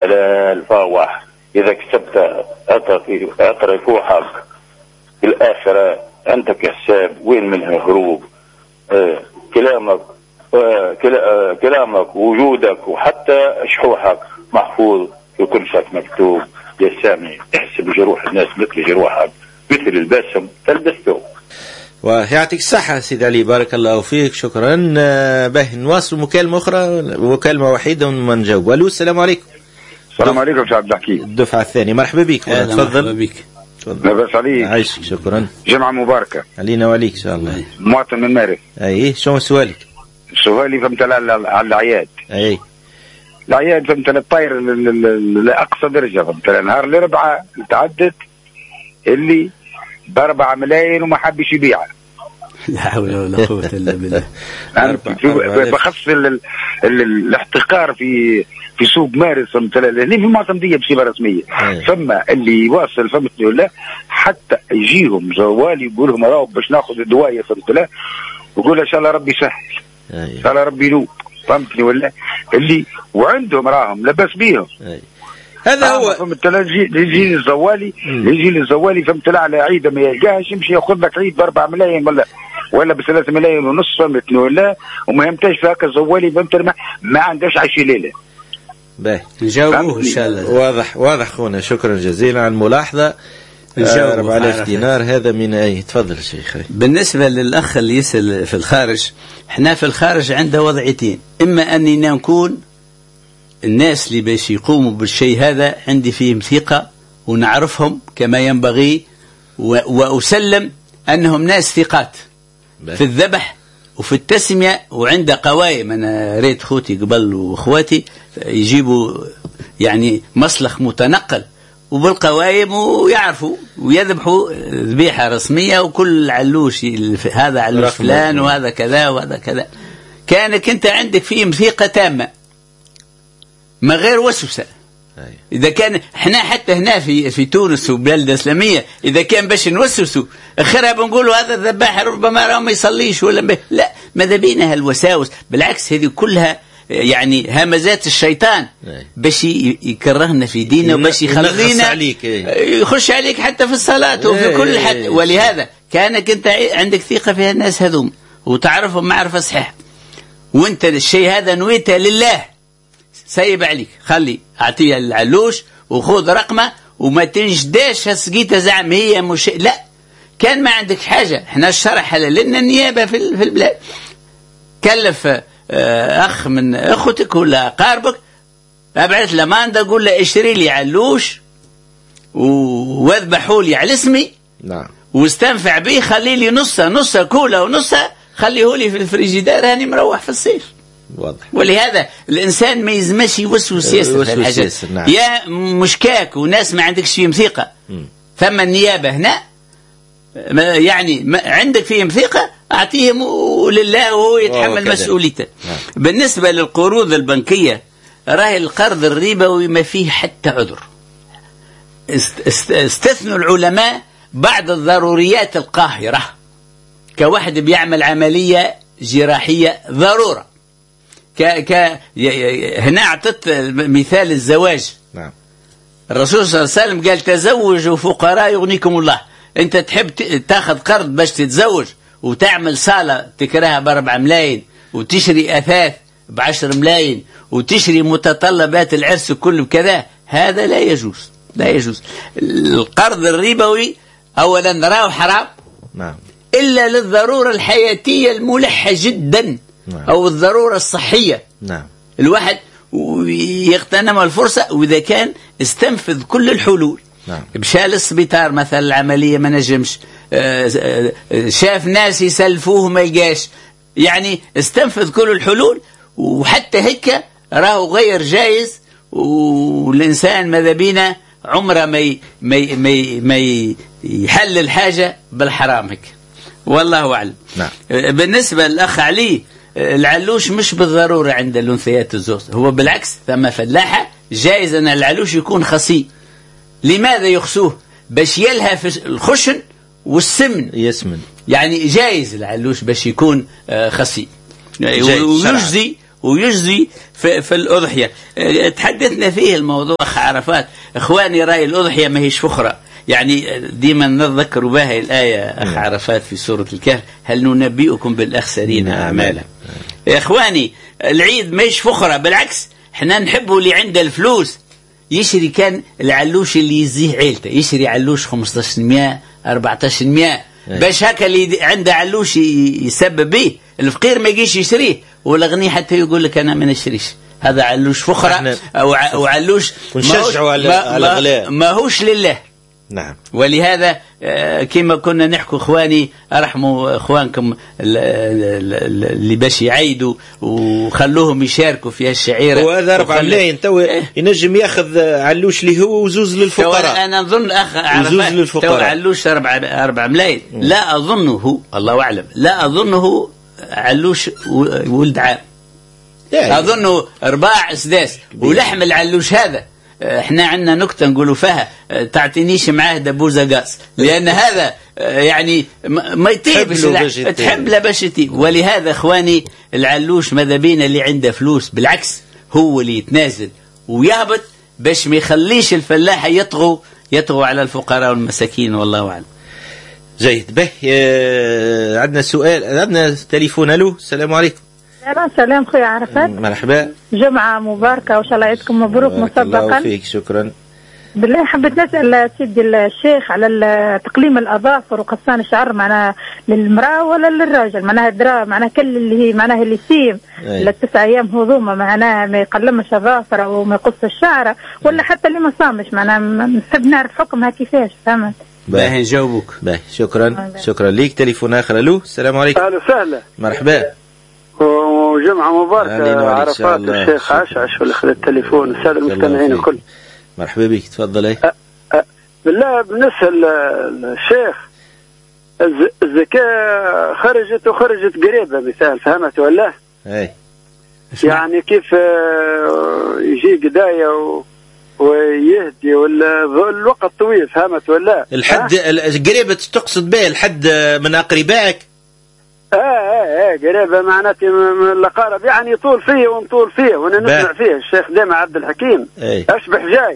حلال فواح. إذا كسبت اعترف روحك في الآخرة أنت كحساب وين منها هروب. كلامك ووجودك وحتى شحوحك محفوظ في كل شيء مكتوب. يا سامي احسب جروح الناس مثل جروحك، مثل الباسم فالبسته. ويعطيك الصحة سيد علي، بارك الله فيك، شكرا. به نواصل مكالمة أخرى، مكالمة وحيدة ومن نجاوب. ألو السلام عليكم. السلام عليكم سي عبد الحكيم. الدفعة الثانية، مرحبا بك. تفضل. مرحبا بك. لاباس عليك؟ عايشك، شكرا. جمعة مباركة علينا وعليك إن شاء الله. مواطن من مارس. أيه، شو سؤالك؟ سؤالي فهمت على الأعياد. أيه، الأعياد فهمت الطاير لأقصى درجة. فهمت نهار الأربعاء تعدت اللي ب4 ملايين وما حبش يبيعها. لا حول ولا قوة إلا بالله. بخص الاحتقار في سوق مارس. فهمت اللي في معتمدية بصفة رسمية. ثم اللي يواصل فهمتني ولا حتى يجيهم زوالي يقول لهم راهو باش ناخذ الدواية. فهمت لا يقول ان شاء الله ربي يسهل، ان شاء الله ربي ينوب. فهمتني ولا اللي وعندهم راهم لبس بيهم. هذا هو. فهمت يجي الزوالي فهمت لا على عيد ما يلقاهش يمشي ياخذ لك عيد ب4 ملايين ولا ب3 ملايين ونص. فهمتني ولا وما يمتاش في هكا الزوالي. فهمت ما عندهاش عيش ليله. باهي نجاوبوه ان شاء الله. واضح خونا، شكرا جزيلا على الملاحظه. 4000 دينار هذا من أي؟ تفضل شيخ. بالنسبة للأخ اللي يسأل في الخارج، احنا في الخارج عندنا وضعيتين، إما أننا نكون الناس اللي باش يقوموا بالشيء هذا عندي فيهم ثقة ونعرفهم كما ينبغي وأسلم أنهم ناس ثقات في الذبح وفي التسمية وعند قوائم. أنا ريت خوتي قبل وأخواتي يجيبوا يعني مسلخ متنقل وبالقوائم ويعرفوا ويذبحوا ذبيحة رسمية وكل علوش هذا علوش فلان وهذا كذا وهذا كذا. كانك أنت عندك فيهم ثقة تامة ما غير وسوسة. إذا كان احنا حتى هنا في تونس وبلاد إسلامية إذا كان باش نوسوسوا آخرها بنقولوا هذا الذباح ربما راه ما يصليش ولا لا، ماذا بينا هالوساوس. بالعكس هذه كلها يعني همزات الشيطان باش يكرهنا في ديننا وباش يخلينا يخش عليك حتى في الصلاة وفي كل حد. ولهذا كانك انت عندك ثقة في الناس هذوم وتعرفهم معرفة صحيحة وانت الشيء هذا نويته لله سيب عليك، خلي اعطيها العلوش وخذ رقمه وما تنجداش هسقيتها زعم هي مش لا. كان ما عندك حاجة احنا الشرح لأن النيابة في البلاد كلف أخ من أخوتك ولا قاربك أبعث لماندا قول له اشتري لي علوش واذبحوا لي على اسمي. نعم. واستنفع به، خلي لي نصها كولا ونصها خليه لي في الفريجيدار هاني مروح في الصيف. واضح. ولهذا الإنسان ما يزمش يوسوس ياسر في الحاجات. نعم. يا مشكاك وناس ما عندكش فيهم ثقة ثم النيابة هنا يعني عندك فيهم ثقة أعطيهم لله وهو يتحمل مسؤوليته. بالنسبة للقروض البنكية راهي القرض الربوي ما فيه حتى عذر. استثنوا العلماء بعض الضروريات القاهرة كواحد بيعمل عملية جراحية ضرورة هنا أعطت مثال الزواج. نعم. الرسول صلى الله عليه وسلم قال تزوجوا فقراء يغنيكم الله. انت تحب تاخذ قرض باش تتزوج وتعمل صالة تكرهها ب4 ملايين وتشري أثاث ب10 ملايين وتشري متطلبات العرس كله بكذا، هذا لا يجوز. لا يجوز. القرض الربوي أولا راه حرام. نعم. إلا للضرورة الحياتية الملحة جدا. نعم. أو الضرورة الصحية. نعم. الواحد يغتنم الفرصة وإذا كان استنفذ كل الحلول. نعم. مشى للسبيطار مثلا العملية ما نجمش، شاف ناس يسلفوه ما يلقاش، يعني استنفذ كل الحلول. وحتى هيك راهو غير جايز والإنسان ماذا بينا عمره ما يحلل حاجة بالحرام هيك. والله أعلم. نعم. بالنسبة للأخ علي العلوش مش بالضرورة عند الأنثيات الزوج، هو بالعكس ثم فلاحة جائز أن العلوش يكون خصي. لماذا يخصوه؟ باش يلهى في الخشن والسمن يسمن، يعني جائز العلوش باش يكون خصي ويجزي في الأضحية. تحدثنا فيه الموضوع أخ عرفات. إخواني رأي الأضحية ما هيش فخرة، يعني ديما نذكر بها الآية أخ عرفات في سورة الكهف: هل ننبئكم بالأخسرين أعمالا. يا إخواني العيد ما هيش فخرة، بالعكس احنا نحبه اللي عنده الفلوس يشري. كان العلوش اللي يزيه عيلته يشري علوش 1500 1400 باش هكا اللي عنده علوش يسبب به. الفقير ما يجيش يشريه، والغني حتى يقول لك انا ما نشريش. هذا علوش فخرة او علوش ونشجعوا على الغلاء، ما هوش لله. نعم. ولهذا كما كنا نحكوا اخواني ارحموا اخوانكم اللي باش يعيدوا وخلوهم يشاركوا في هالشعيره. وهذا 4 ملايين تو ينجم ياخذ علوش اللي هو وزوز للفقراء. انا نظن اخ عرفات تو علوش 4 ملايين. لا اظنه، الله اعلم، لا اظنه علوش ولد عام، اظنه رباع اسداس. ولحم العلوش هذا احنا عندنا نكتة نقولوا فيها: تعطينيش معاه دبوزة قاس، لأن هذا يعني ما يطيبش، تحب له باش يطيب. ولهذا اخواني العلوش ماذا بينا اللي عنده فلوس بالعكس هو اللي يتنازل ويهبط باش ما يخليش الفلاحة يطغوا على الفقراء والمساكين. والله أعلم. جيد. به عندنا سؤال، عندنا تليفون. ألو، السلام عليكم. سلام خويا عرفات. مرحبا، جمعة مباركة وإن شاء الله عيدكم مبروك مسبقا. الله فيك، شكرا. بالله حبيت نسأل سيدي الشيخ على تقليم الأظافر وقصان الشعر، معناها للمرأة ولا للراجل؟ معناها كل اللي هي معناها اللي يسيم ل9 أيام هذوما معناها ما يقلمش أظافر وما يقص الشعر، ولا حتى اللي ما صامش معناها نحب نعرف حكمها كيفاش. فهمت؟ باهي نجاوبك. باهي، شكرا. شكرا ليك. تليفون آخر. ألو، السلام عليكم. أهلا وسهلا. مرحبا وجمعة مباركة. عرفات الشيخ عشعش واللي خذ التليفون، السادة المستمعين الكل. مرحبا بك، تفضل. بالله بالنسبة للشيخ الزكاة خرجت قريبة مثال، فهمت ولا؟ اي يعني كيف يجي قداية ويهدي ولا الوقت طويل، فهمت ولا؟ الحد قريبة تقصد به الحد من أقربائك؟ قريبة معناتي من الأقارب، يعني يطول فيه ونطول فيه وانا نسمع فيه الشيخ ديما عبد الحكيم أشبح جاي.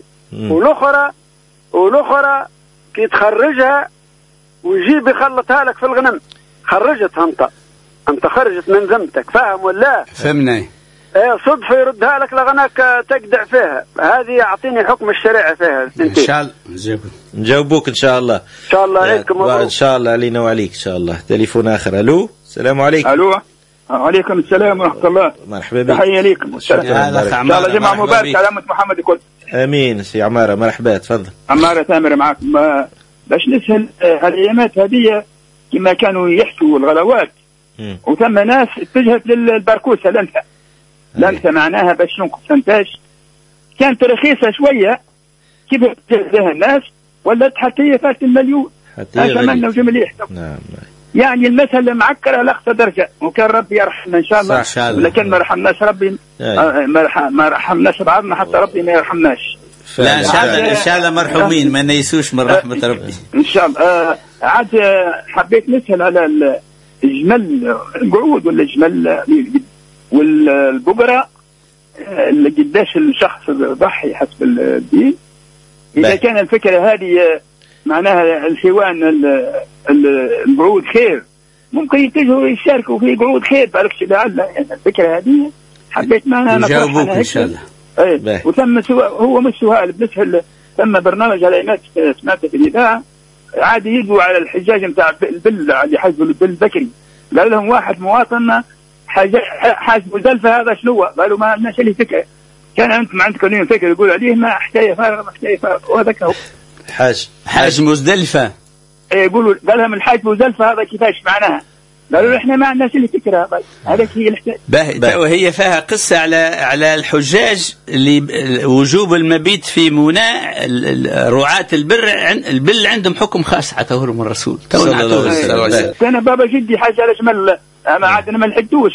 والأخرى كي تخرجها ويجيب يخلطها لك في الغنم، خرجتها انت خرجت من ذمتك، فاهم ولا؟ فهمني. صدفة يردها لك لغناك تقدع فيها. هذه يعطيني حكم الشريعة فيها. إن شاء الله نجاوبوك إن شاء الله. إن شاء الله عليكم مبروك. إن شاء الله علينا وعليك إن شاء الله. تليفون آخر. ألو، السلام عليكم. ألو، وعليكم السلام ورحمة الله. مرحبا بك. تحية لكم. إن شاء الله جماعة مباركة على أمة محمد الكل. آمين. سي عمارة، مرحبا، تفضل. عمارة تامر معكم. باش نسأل الأيامات هذه كما كانوا يحكوا الغلوات وثم ناس اتجهت للبركوسة لنسى معناها باش ننقص سنتاج كانت رخيصة شوية، كيف تجهزها الناس ولات حتى هي فات المليون. أتمنى وجميل. نعم. يعني المسألة معكرة لأقصى درجة، وكان ربي يرحمنا إن شاء الله. ولكن ما رحمناش ربي، ما رحمناش بعضنا حتى ربي ما يرحمناش. لا إن شاء الله مرحومين، ما نيسوش من رحمة ربي إن شاء الله. عاد حبيت نسأل على الجمل القعود ولا الجمل والبقرة اللي قداش الشخص ضحي حسب الدين. إذا كان الفكرة هذه معناها الحيوان القعود خير، ممكن يتجهوا يشاركوا في قعود خير، بالكش لعل يعني الفكرة هذه حبيت معنا نجاوبوك إن شاء الله. وثم هو مش سؤال بالنسبة ثم برنامج على إيمات سمعته في الإذاعة عادي يجوا على الحجاج نتاع البل اللي حجزوا البل البكري، قال لهم واحد مواطن حاسبوا زلفة، هذا شنو؟ قالوا ما لناش لي فكرة. كان أنتم عندكم فكرة يقول عليه ما حكاية فارغة وهذاك هو حاج مزدلفة. يقولوا قال لهم الحاج مزدلفة هذا كيفاش معناها؟ قالوا احنا ما عندناش لي فكرة. هذاك هي الحكاية. وهي فيها قصة على الحجاج اللي وجوب المبيت في منى. رعاة البل عندهم حكم خاص عطاهم الرسول صلى الله عليه وسلم. كان بابا جدي حاج على جمل ما عادنا ما نحدوش.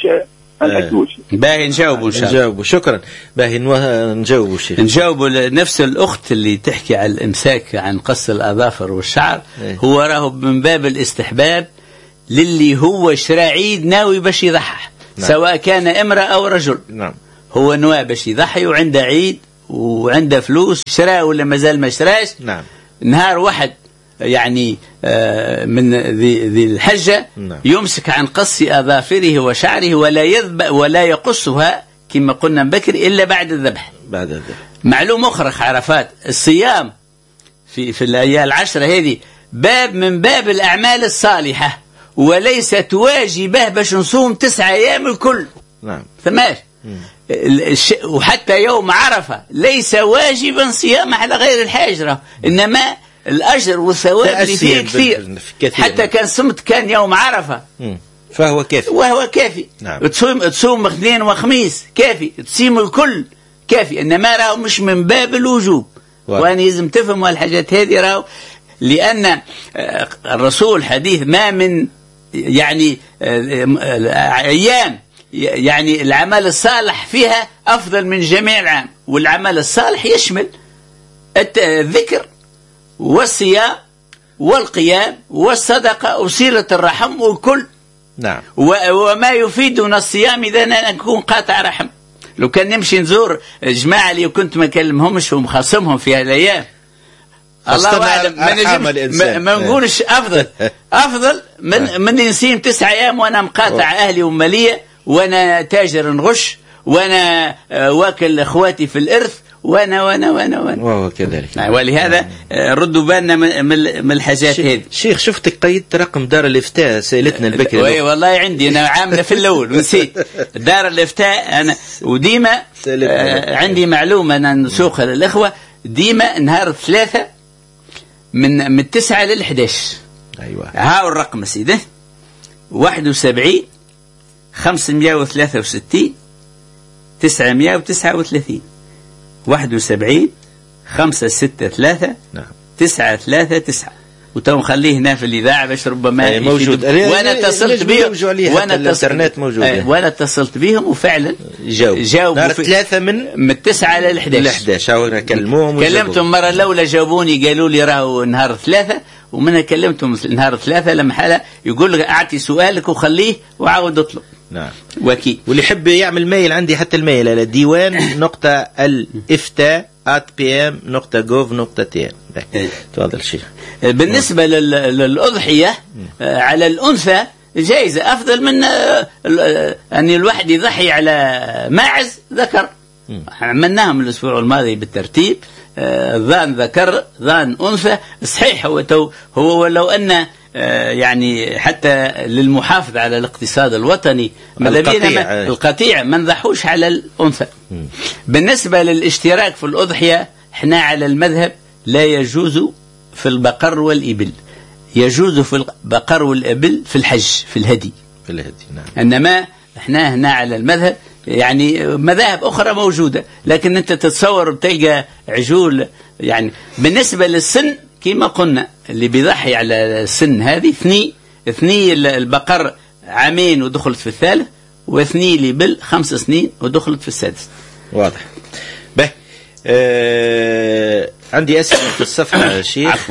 باهي نجاوبوا إن شاء الله. شكرا. باهي نجاوبوا شيخ. نجاوبوا نفس الأخت اللي تحكي على الإمساك عن قص الأظافر والشعر. هو راه من باب الاستحباب للي هو شرا عيد ناوي باش يضحح. نعم. سواء كان امرأة أو رجل. نعم. هو نواه باش يضحي وعنده عيد وعنده فلوس، شراه ولا مازال ما شراش. نعم. نهار واحد يعني من ذي الحجة نعم. يمسك عن قص أظافره وشعره ولا يقصها كما قلنا بكر إلا بعد الذبح. معلومة أخرى عرفات، الصيام في الأيام العشرة هذه باب من باب الأعمال الصالحة، وليست واجبة باش نصوم 9 أيام الكل. نعم. ثماش. وحتى يوم عرفة ليس واجبا صيام على غير الحاجرة، إنما الأجر والثواب اللي فيه كثير. حتى كان صمت كان يوم عرفة فهو كافي، وهو كافي. نعم. تصوم اثنين وخميس كافي، تصيم الكل كافي، إنما راهو مش من باب الوجوب. وأنا لازم تفهموا الحاجات هذه راهو، لأن الرسول حديث ما من يعني أيام يعني العمل الصالح فيها أفضل من جميع العام، والعمل الصالح يشمل الذكر والصيام والقيام والصدقة وصلة الرحم والكل. نعم. وما يفيدنا الصيام إذا نكون قاطع رحم. لو كان نمشي نزور جماعة اللي كنت ما كلمهمش ومخاصمهم في هالأيام، الله أعلم ما نقولش أفضل من نسيم 9 أيام وأنا مقاطع أهلي ومالية، وأنا تاجر نغش، وأنا واكل إخواتي في الإرث، وانا وهو كذلك. ولهذا ردوا بالنا من الحاجات هذه. شيخ شفتك قيدت رقم دار الافتاء سائلتنا البكري. وي والله عندي انا عامله في الاول ونسيت دار الافتاء انا، وديما عندي معلومه انا نسوقها للاخوه، ديما نهار 3 من 9 ل 11. ايوه هاو الرقم سيدي 71 563 939 71 563 939. وتو نخليه هنا في الإذاعة باش ربما موجود. وأنا اتصلت بهم وأنا اتصلت بهم وفعلا جاوبوا 3 من 9 ل 11. كلمتهم مرة الأولى جاوبوني قالوا لي راهو نهار 3، ومنها كلمتهم نهار 3 لما حالة يقول لك أعطي سؤالك وخليه وعاود اطلب. نعم. وكي واللي يحب يعمل ميل عندي حتى الميل على diwan.الافتاء@pm.gov.tm. تفضل شيخ. بالنسبة للأضحية على الأنثى جائزة أفضل من أن الواحد يضحي على ماعز ذكر. عملناهم الأسبوع الماضي بالترتيب، ذان ذكر ذان أنثى. صحيح هو ولو أن يعني حتى للمحافظة على الاقتصاد الوطني القطيع ما نضحوش على الأنثى. بالنسبة للاشتراك في الأضحية احنا على المذهب لا يجوز في البقر والإبل، يجوز في البقر والإبل في الحج في الهدي. نعم. إنما احنا هنا على المذهب، يعني مذاهب أخرى موجودة لكن أنت تتصور بتلقى عجول. يعني بالنسبة للسن كما قلنا اللي بيضحي على السن هذه اثني البقر 2 عام ودخلت في الثالث، واثني الإبل 5 سنين ودخلت في السادس. واضح. به عندي أسئلة في الصفحة شيخ. عفوا.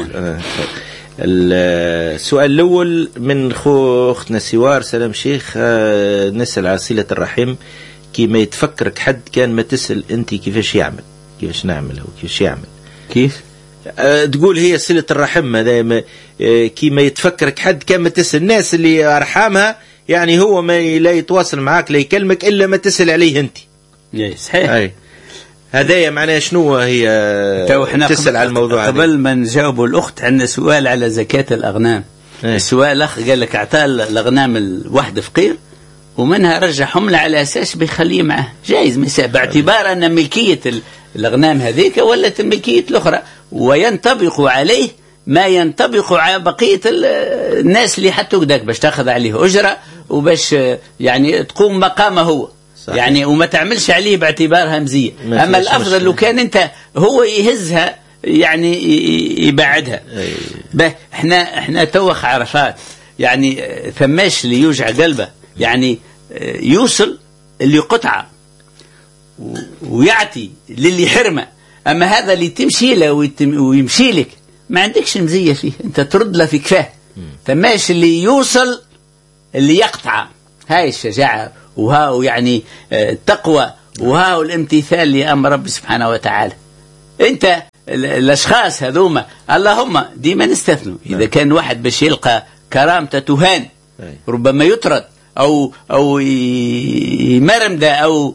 السؤال الأول من أختنا سوار. سلام شيخ، نسأل على صلة الرحم، كيما يتفكرك حد كان ما تسأل أنت كيفاش يعمل، كيفاش نعمل أو كيفاش يعمل، كيف تقول هي صلة الرحم هذا كيما يتفكرك حد كان ما تسأل الناس اللي أرحامها، يعني هو ما لا يتواصل معك لا يكلمك إلا ما تسأل عليه أنت. صحيح. هدايا معناها شنو هي تسأل على الموضوع قبل ما نجاوبوا الأخت عندنا سؤال على زكاة الأغنام. السؤال الأخ قال لك أعطاه الأغنام الواحد فقير ومنها رجع حملة على أساس بيخليه معه، جائز مساء باعتبار أن ملكية الأغنام هذيك ولت الملكية الأخرى، وينطبق عليه ما ينطبق على بقية الناس اللي حتى كداك باش تأخذ عليه أجرة وباش يعني تقوم مقامه هو. صحيح. يعني وما تعملش عليه باعتبارها مزية. أما الأفضل لو كان أنت هو يهزها يعني يبعدها. احنا توخ عرفات يعني ثماش اللي يوجع قلبه، يعني يوصل اللي قطعة ويعطي للي حرمه، أما هذا اللي تمشي له ويمشي لك ما عندكش مزية فيه، أنت ترد له في كفاه. ثماش اللي يوصل اللي يقطع، هاي الشجاعة وهاو يعني التقوى وهاو الامتثال لأمر رب سبحانه وتعالى. أنت الأشخاص هذوما اللهم ديما نستثنوا إذا كان واحد باش يلقى كرامته تهان ربما يطرد أو يمرمده أو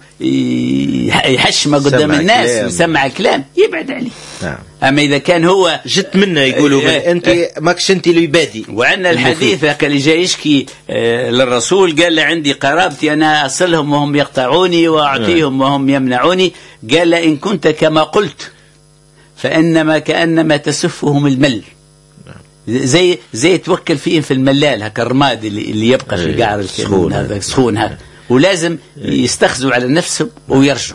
يحشمه قدام الناس ويسمع الكلام يبعد عليه. أما إذا كان هو جت منه يقولوا أنت ماكش أنت اللي بادي. وعندنا الحديث اللي جاي يشكي للرسول قال له عندي قرابتي أنا أصلهم وهم يقطعوني وأعطيهم وهم يمنعوني. قال له إن كنت كما قلت فإنما كأنما تسفهم المل زي توكل فيهم في الملال هكا الرماد اللي يبقى في قعر السخون هذا سخون هذا ولازم يستخزوا على نفسهم ويرجعوا.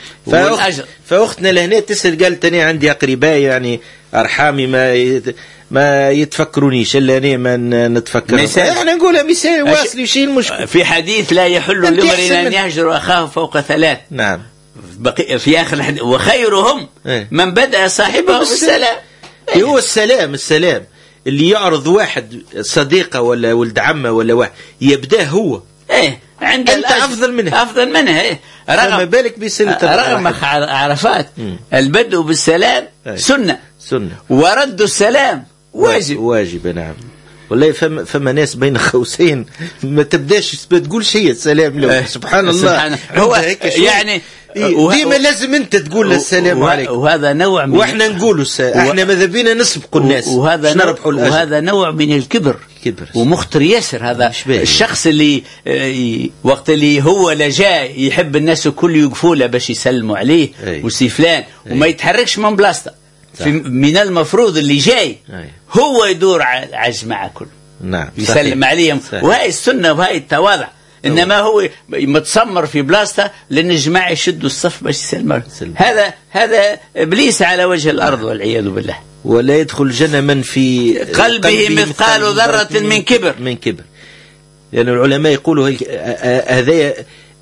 فأختنا لهنا تسأل قالت أنا عندي أقرباء يعني أرحامي ما يتفكرونيش إلا أنا ما نتفكر. احنا نقولها مثال واصل وشي المشكلة. في حديث لا يحل لامرئ أن يهجر أخاه فوق 3. نعم. في آخر الحديث وخيرهم من بدأ صاحبه بالسلام. هو السلام اللي يعرض واحد صديقه ولا ولد عمه ولا واحد يبدأ هو عند أنت أفضل منها رغم بالك رغم عرفات البدء بالسلام سنة ورد السلام واجب. نعم والله فما ناس بين قوسين ما تبداش تقول شيء السلام له سبحان الله هو يعني ديما لازم انت تقول السلام عليكم وهذا نوع من واحنا نقولوا احنا ماذا بينا نسبقوا الناس وهذا نوع من الكبر ومخطر ياسر. هذا الشخص اللي وقت اللي هو لجاء يحب الناس الكل يوقفوا له باش يسلموا عليه وسيفلان وما يتحركش من بلاصته. من المفروض اللي جاي هو يدور على الجماعة كله يسلم عليهم وهي السنة وهي التواضع. إنما هو متسمر في بلاصته لأن الجماعة يشدوا الصف باش يسلموا. هذا إبليس على وجه الأرض والعياذ بالله. ولا يدخل الجنة من في قلبه مثقال ذرة من كبر لأن يعني العلماء يقولوا هذا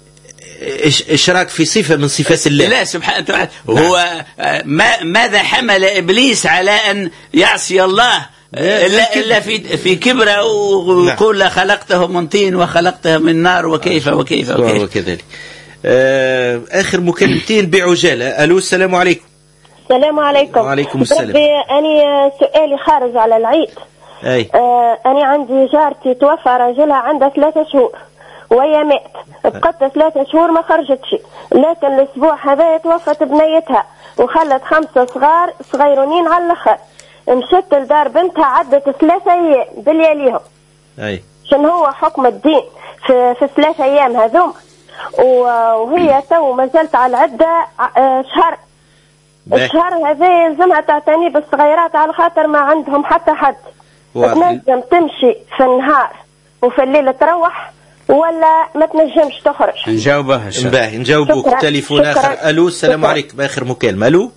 إشراك في صفة من صفات الله. لا سبحانه وتعالى. هو ماذا حمل إبليس على أن يعصي الله إلا في كبره ويقول لا خلقته من طين وخلقته من نار وكيف وكذلك. آخر مكالمتين بعجالة. ألو السلام عليكم. السلام عليكم. وعليكم السلام. أنا سؤالي خارج على العيد. أنا عندي جارتي توفى رجلها عندها 3 شهور وهي مات بقت 3 شهور ما خرجتش لكن الأسبوع هذا توفت بنيتها وخلت 5 صغيرونين على الأخر. مشت لدار بنتها عدت 3 أيام باللياليهم. شن هو حكم الدين في 3 أيام هذوم وهي تو ما زالت على العدة شهر. الشهر هذا يلزمها تعتني بالصغيرات على خاطر ما عندهم حتى حد. تنجم تمشي في النهار وفي الليل تروح ولا ما تنجمش تخرج؟ نجاوبوك. تليفون آخر. ألو السلام عليكم. آخر مكالمة. ألو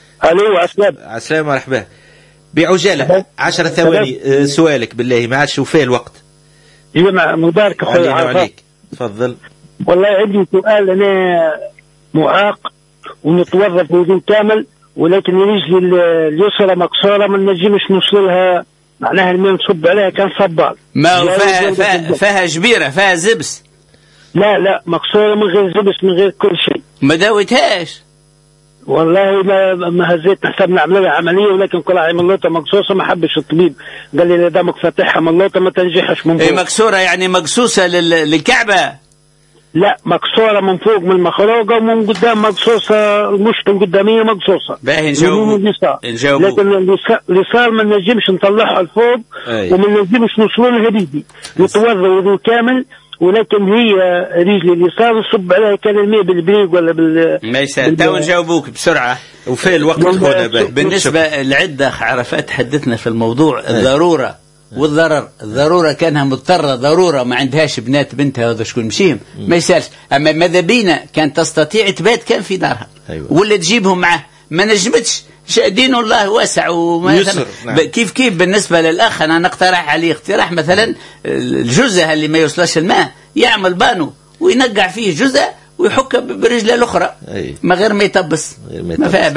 عسلام مرحبا. بعجالة 10 ثواني. سؤالك بالله ما عادش وفاه الوقت. مبارك علينا عليك. تفضل. والله عندي سؤال. أنا معاق ونتوظف بوضوء كامل ولكن رجلي اليسرى مكسورة ما نجمش نوصل لها معناها الماء نصب عليها كان صبال. ما فيها جبيرة فيها زبس؟ لا مكسورة من غير زبس من غير كل شيء. ما داويتهاش؟ والله ما هزيت نحسب نعمل لها عملية ولكن كل عملوطة مقصوصة ما حبش الطبيب قال لي دامك فاتحها ملوطة ما تنجحش من فوق. مكسورة يعني مقصوصة للكعبة؟ لا مكسورة من فوق من المخروقة ومن قدام مقصوصة المشط القدامية مقصوصة. باهي نجاوبوك. لكن اليسار ما نجمش نطلعها لفوق وما نجمش نوصلوا لها بيدي. نتوضا وضوء كامل ولكن هي رجلي اليسار نصب عليها كان الماء بالبريق ولا ما يسال. تو نجاوبوك بسرعة وفي الوقت خونا. بالنسبة لعدة عرفات حدثنا في الموضوع الضرورة والضرر. الضرورة كانها مضطرة ضرورة ما عندهاش بنتها هذا شكون مشيهم ما يسالش. أما ماذا بينا كان تستطيع تبات كان في دارها ولا تجيبهم معه ما نجمتش. دين الله واسع يسر. كيف بالنسبة للأخ أنا نقترح عليه اقتراح مثلا الجزء اللي ما يوصلش الماء يعمل بانو وينقع فيه جزء ويحك برجله الأخرى ما غير ما يطبس ما فيها بس.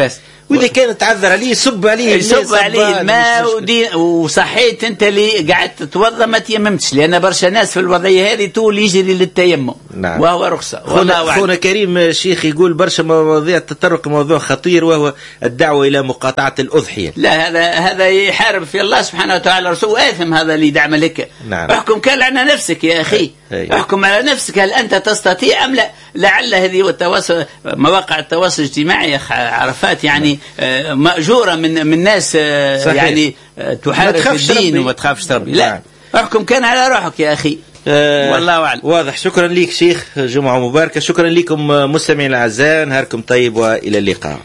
وإذا كان تعذر عليه يصب عليه الماء وصحيت أنت اللي قاعد تتوضأ ما تيممتش، لأن برشا ناس في الوضعية هذه طول يجري للتيمم. نعم. وهو رخصة. خونا كريم شيخ يقول برشا مواضيع التطرق موضوع خطير، وهو الدعوة إلى مقاطعة الأضحية. لا هذا يحارب في الله سبحانه وتعالى، رسول آثم هذا اللي يدعم لك. نعم. احكم كان على نفسك يا أخي. احكم على نفسك، هل أنت تستطيع أم لا؟ لعل هذه مواقع التواصل الاجتماعي عرفات يعني مأجورة من ناس يعني تحارب الدين وما تخافش ربي. لا، احكم كان على روحك يا أخي. والله أعلم. واضح. شكرا لك شيخ، جمعة مباركة. شكرا لكم مستمعين الأعزاء، نهاركم طيب وإلى اللقاء.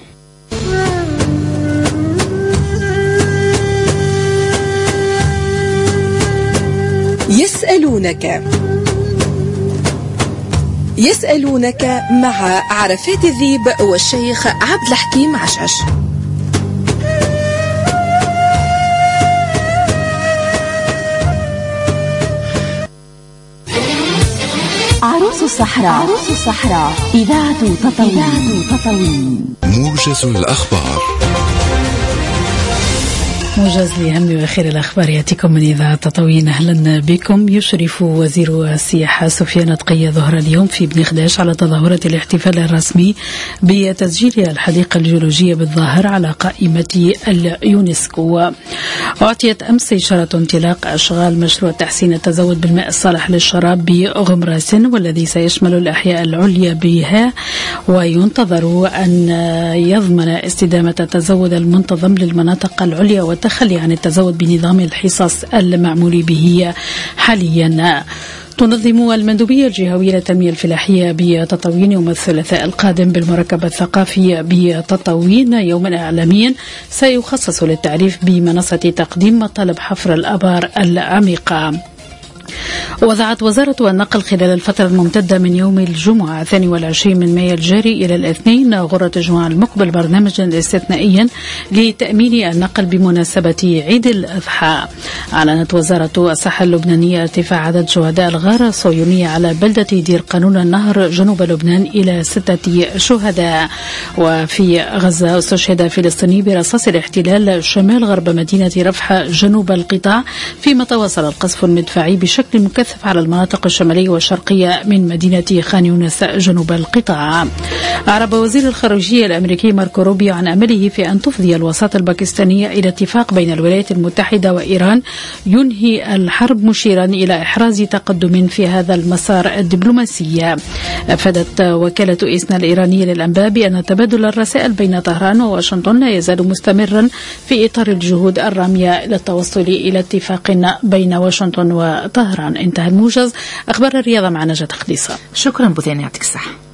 يسألونك مع عرفات الذيب والشيخ عبد الحكيم عشعش. عروس الصحراء إذاعة تطاوين. موجز الأخبار. موجز لأهم وآخر الأخبار يأتيكم من إذاعة تطاوين. أهلا بكم. يشرف وزير السياحة سفيان تقي ظهر اليوم في بن خداش على تظاهرة الاحتفال الرسمي بتسجيل الحديقة الجيولوجية بالظاهر على قائمة اليونسكو. أعطيت أمس إشارة انطلاق أشغال مشروع تحسين التزود بالماء الصالح للشراب بغمراس، والذي سيشمل الأحياء العليا بها، وينتظر أن يضمن استدامة التزود المنتظم للمناطق العليا والتخلي عن التزود بنظام الحصص المعمول به حاليا. تنظم المندوبية الجهوية للتنمية الفلاحية بتطاوين يوم الثلاثاء القادم بالمركب الثقافي بتطاوين يوما إعلاميا سيخصص للتعريف بمنصة تقديم مطالب حفر الآبار العميقة. وضعت وزارة النقل خلال الفترة الممتدة من يوم الجمعة 22 من مايو الجاري إلى الاثنين غرة الجمعة المقبل برنامجا استثنائيا لتأمين النقل بمناسبة عيد الأضحى. أعلنت وزارة الصحة اللبنانية ارتفاع عدد شهداء الغارة الصهيونية على بلدة دير قانون النهر جنوب لبنان إلى 6 شهداء. وفي غزة استشهد فلسطيني برصاص الاحتلال شمال غرب مدينة رفح جنوب القطاع، فيما تواصل القصف المدفعي بشكل مكثف على المناطق الشمالية والشرقية من مدينة خان يونس جنوب القطاع. أعرب وزير الخارجية الأمريكي ماركو روبيو عن أمله في أن تفضي الوساطة الباكستانية إلى اتفاق بين الولايات المتحدة وإيران ينهي الحرب، مشيرا إلى إحراز تقدم في هذا المسار الدبلوماسي. أفادت وكالة إسنا الإيرانية للأنباء بأن تبادل الرسائل بين طهران وواشنطن لا يزال مستمرا في إطار الجهود الرامية للتوصل إلى اتفاق بين واشنطن وطهران. انتهى الموجز. أخبار الرياضة مع نجاة خليصة. شكرا بوثين، يعطيك الصحة.